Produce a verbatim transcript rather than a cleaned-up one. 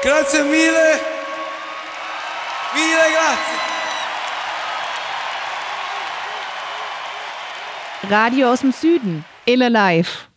Grazie mille. Mille grazie. Radio aus dem Süden. Ille live.